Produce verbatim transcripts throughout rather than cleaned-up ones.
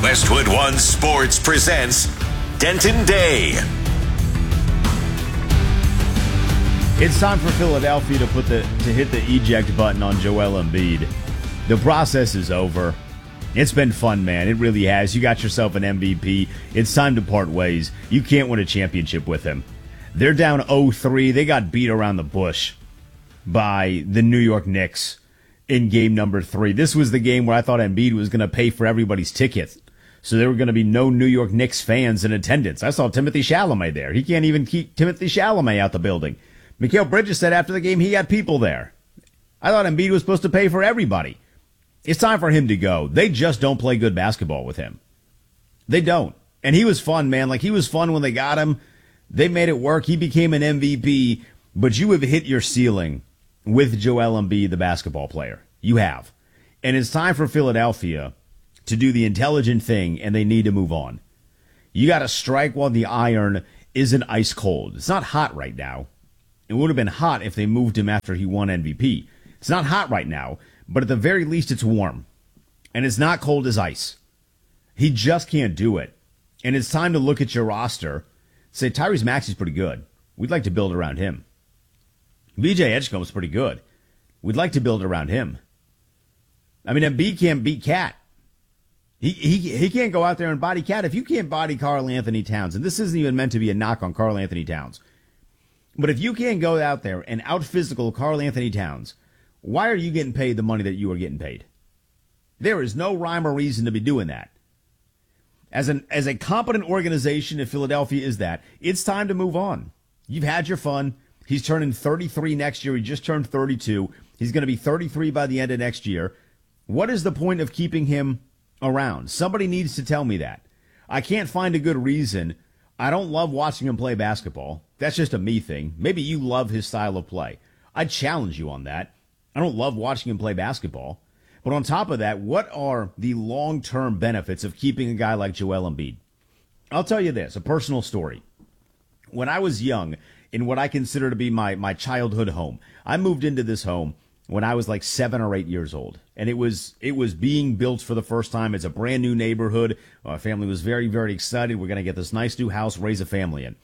Westwood One Sports presents Denton Day. It's time for Philadelphia to put the to hit the eject button on Joel Embiid. The process is over. It's been fun, man. It really has. You got yourself an M V P. It's time to part ways. You can't win a championship with him. They're down oh three. They got beat around the bush by the New York Knicks in game number three. This was the game where I thought Embiid was going to pay for everybody's ticket. So there were going to be no New York Knicks fans in attendance. I saw Timothy Chalamet there. He can't even keep Timothy Chalamet out the building. Mikal Bridges said after the game he had people there. I thought Embiid was supposed to pay for everybody. It's time for him to go. They just don't play good basketball with him. They don't. And he was fun, man. Like, he was fun when they got him. They made it work. He became an M V P. But you have hit your ceiling with Joel Embiid, the basketball player. You have. And it's time for Philadelphia to do the intelligent thing, and they need to move on. You got to strike while the iron isn't ice cold. It's not hot right now. It would have been hot if they moved him after he won M V P. It's not hot right now, but at the very least it's warm. And it's not cold as ice. He just can't do it. And it's time to look at your roster. Say, Tyrese Maxey's pretty good. We'd like to build around him. B J Edgecombe's pretty good. We'd like to build around him. I mean, Embiid can't beat Cat. He, he he can't go out there and body Cat. If you can't body Karl Anthony Towns, and this isn't even meant to be a knock on Karl Anthony Towns, but if you can't go out there and out-physical Karl Anthony Towns, why are you getting paid the money that you are getting paid? There is no rhyme or reason to be doing that. As an as a competent organization, if Philadelphia is that, it's time to move on. You've had your fun. He's turning thirty-three next year. He just turned thirty-two. He's going to be thirty-three by the end of next year. What is the point of keeping him around? Somebody needs to tell me that. I can't find a good reason. I don't love watching him play basketball. That's just a me thing. Maybe you love his style of play. I challenge you on that. I don't love watching him play basketball. But on top of that, what are the long-term benefits of keeping a guy like Joel Embiid? I'll tell you this, a personal story. When I was young, in what I consider to be my, my childhood home, I moved into this home when I was like seven or eight years old. And it was it was being built for the first time. It's a brand new neighborhood. Our family was very, very excited. We're going to get this nice new house, raise a family in.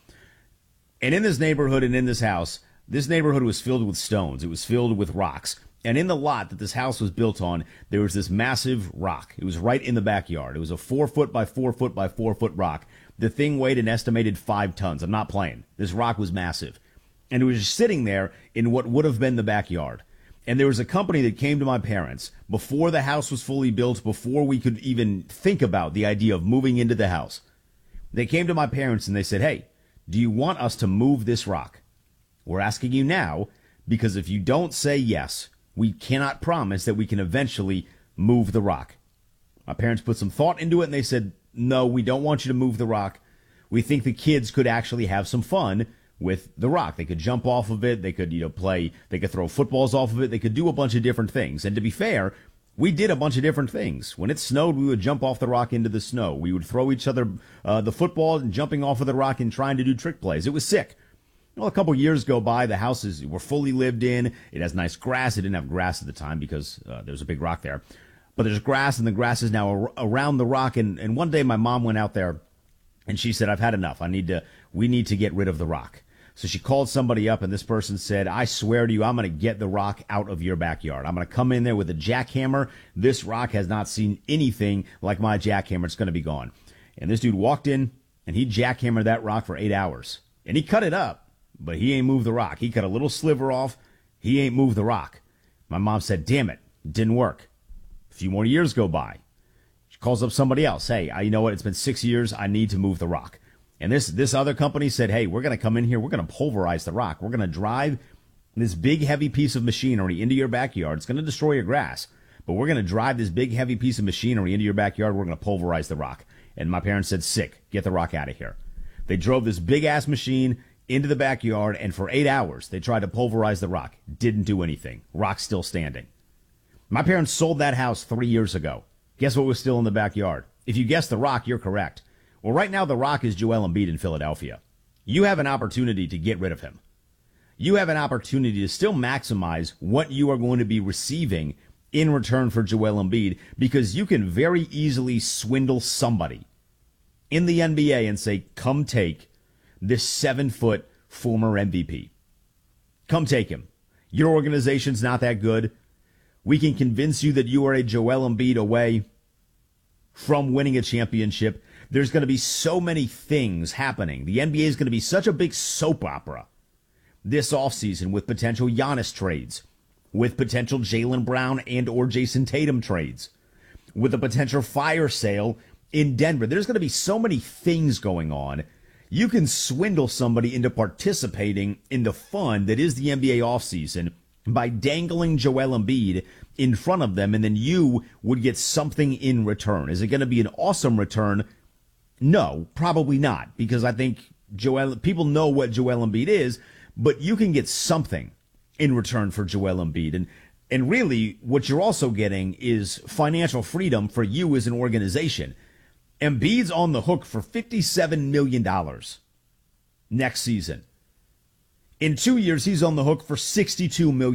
And in this neighborhood and in this house, this neighborhood was filled with stones. It was filled with rocks. And in the lot that this house was built on, there was this massive rock. It was right in the backyard. It was a four foot by four foot by four foot rock. The thing weighed an estimated five tons. I'm not playing. This rock was massive. And it was just sitting there in what would have been the backyard. And there was a company that came to my parents before the house was fully built, before we could even think about the idea of moving into the house. They came to my parents and they said, hey, do you want us to move this rock? We're asking you now because if you don't say yes, we cannot promise that we can eventually move the rock. My parents put some thought into it and they said, no, we don't want you to move the rock. We think the kids could actually have some fun with the rock. They could jump off of it. They could, you know, play. They could throw footballs off of it. They could do a bunch of different things. And to be fair, we did a bunch of different things. When it snowed, we would jump off the rock into the snow. We would throw each other uh, the football and jumping off of the rock and trying to do trick plays. It was sick. Well, a couple years go by. The houses were fully lived in. It has nice grass. It didn't have grass at the time because uh, there was a big rock there. But there's grass, and the grass is now ar- around the rock. And, and one day my mom went out there, and she said, I've had enough. I need to. We need to get rid of the rock. So she called somebody up, and this person said, I swear to you, I'm going to get the rock out of your backyard. I'm going to come in there with a jackhammer. This rock has not seen anything like my jackhammer. It's going to be gone. And this dude walked in, and he jackhammered that rock for eight hours. And he cut it up, but he ain't moved the rock. He cut a little sliver off. He ain't moved the rock. My mom said, damn it, it didn't work. A few more years go by. She calls up somebody else. Hey, I, you know what? It's been six years. I need to move the rock. And this this other company said, hey, we're going to come in here. We're going to pulverize the rock. We're going to drive this big, heavy piece of machinery into your backyard. It's going to destroy your grass. But we're going to drive this big, heavy piece of machinery into your backyard. We're going to pulverize the rock. And my parents said, sick. Get the rock out of here. They drove this big-ass machine into the backyard, and for eight hours, they tried to pulverize the rock. Didn't do anything. Rock's still standing. My parents sold that house three years ago. Guess what was still in the backyard? If you guessed the rock, you're correct. Well, right now, the rock is Joel Embiid in Philadelphia. You have an opportunity to get rid of him. You have an opportunity to still maximize what you are going to be receiving in return for Joel Embiid, because you can very easily swindle somebody in the N B A and say, come take this seven-foot former M V P. Come take him. Your organization's not that good. We can convince you that you are a Joel Embiid away from winning a championship. There's going to be so many things happening. The N B A is going to be such a big soap opera this offseason with potential Giannis trades, with potential Jaylen Brown and or Jason Tatum trades, with a potential fire sale in Denver. There's going to be so many things going on. You can swindle somebody into participating in the fun that is the N B A offseason by dangling Joel Embiid in front of them, and then you would get something in return. Is it going to be an awesome return? No, probably not, because I think Joel, people know what Joel Embiid is, but you can get something in return for Joel Embiid. And, and really, what you're also getting is financial freedom for you as an organization. Embiid's on the hook for fifty-seven million dollars next season. In two years, he's on the hook for sixty-two million dollars.